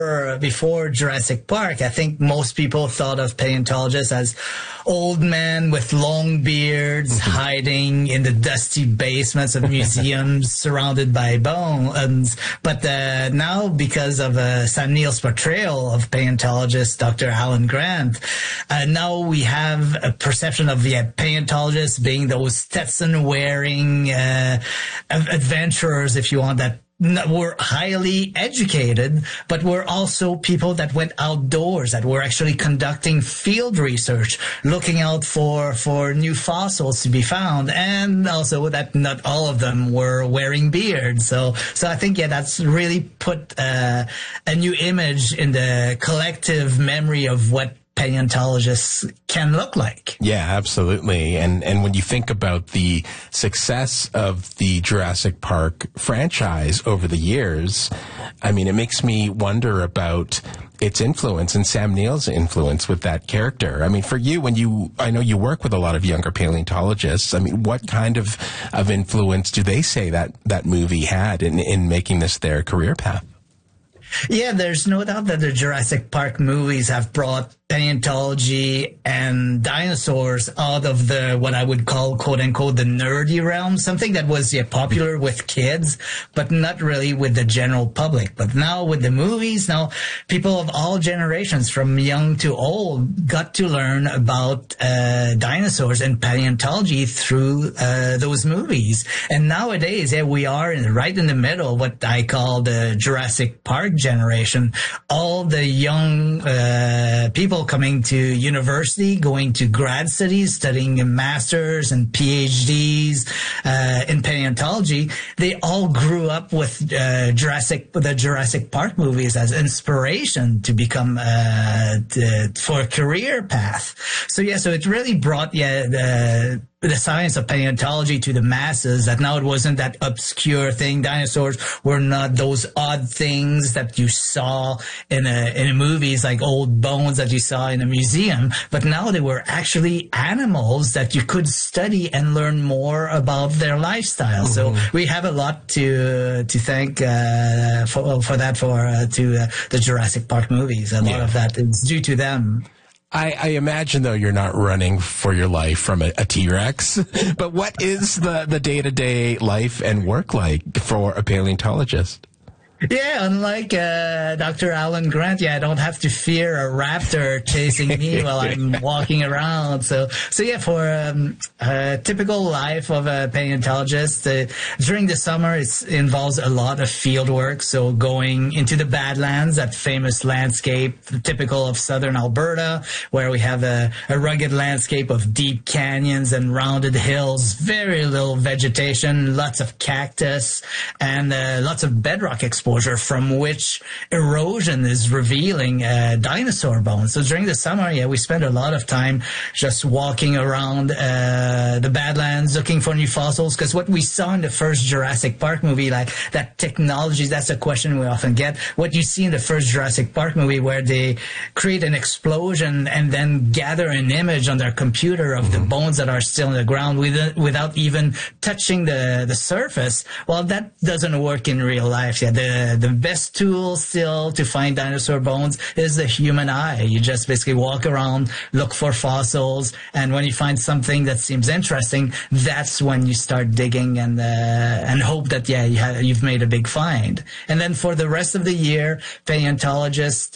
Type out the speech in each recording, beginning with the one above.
before Jurassic Park, I think most people thought of paleontologists as old men with long beards hiding in the dusty basements of museums surrounded by bones. But now, because of Sam Neill's portrayal of paleontologist Dr. Alan Grant, now we have a perception of paleontologists being those Stetson-wearing adventurers, if you want, that were highly educated, but were also people that went outdoors, that were actually conducting field research, looking out for new fossils to be found, and also that not all of them were wearing beards. So I think, that's really put a new image in the collective memory of what paleontologists can look like. Yeah, absolutely. And when you think about the success of the Jurassic Park franchise over the years, I mean, it makes me wonder about its influence and Sam Neill's influence with that character. I mean, for you, I know you work with a lot of younger paleontologists. I mean, what kind of influence do they say that movie had in making this their career path? Yeah, there's no doubt that the Jurassic Park movies have brought paleontology and dinosaurs out of the, what I would call, quote unquote, the nerdy realm, something that was popular with kids, but not really with the general public. But now with the movies, now people of all generations, from young to old, got to learn about dinosaurs and paleontology through those movies. And nowadays, we are right in the middle, what I call the Jurassic Park generation. All the young people coming to university, going to grad studies, studying a master's and PhDs in paleontology, they all grew up with the Jurassic Park movies as inspiration to become for a career path. So it really brought the science of paleontology to the masses, that now it wasn't that obscure thing. Dinosaurs were not those odd things that you saw in movies, like old bones that you saw in a museum, but now they were actually animals that you could study and learn more about their lifestyle. Mm-hmm. So we have a lot to thank for the Jurassic Park movies. A lot of that is due to them. I imagine, though, you're not running for your life from a T-Rex, but what is the day-to-day life and work like for a paleontologist? Yeah, unlike Dr. Alan Grant, I don't have to fear a raptor chasing me while I'm walking around. So for a typical life of a paleontologist, during the summer, it involves a lot of field work. So going into the Badlands, that famous landscape typical of southern Alberta, where we have a rugged landscape of deep canyons and rounded hills, very little vegetation, lots of cactus, and lots of bedrock exposure, from which erosion is revealing dinosaur bones. So during the summer, we spend a lot of time just walking around the Badlands looking for new fossils, because what we saw in the first Jurassic Park movie, like that technology, that's a question we often get. What you see in the first Jurassic Park movie, where they create an explosion and then gather an image on their computer of the bones that are still in the ground without even touching the surface, well, that doesn't work in real life. The best tool still to find dinosaur bones is the human eye. You just basically walk around, look for fossils, and when you find something that seems interesting, that's when you start digging and hope that you've made a big find. And then for the rest of the year, paleontologists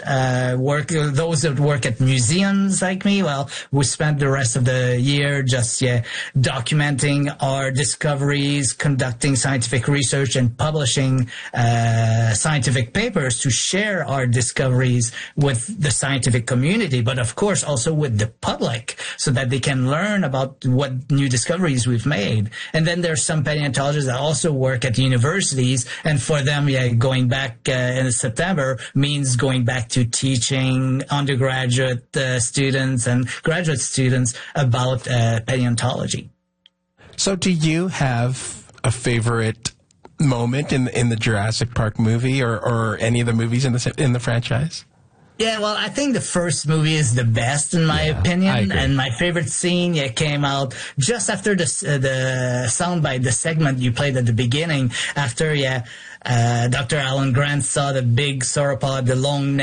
those that work at museums like me, well, we spend the rest of the year just documenting our discoveries, conducting scientific research, and publishing scientific papers to share our discoveries with the scientific community, but of course also with the public, so that they can learn about what new discoveries we've made. And then there's some paleontologists that also work at universities, and for them, going back in September means going back to teaching undergraduate students and graduate students about paleontology. So do you have a favorite moment in the Jurassic Park movie or any of the movies in the franchise? Yeah, well, I think the first movie is the best in my opinion, and my favorite scene came out just after the soundbite, the segment you played at the beginning, after Dr. Alan Grant saw the big sauropod, the long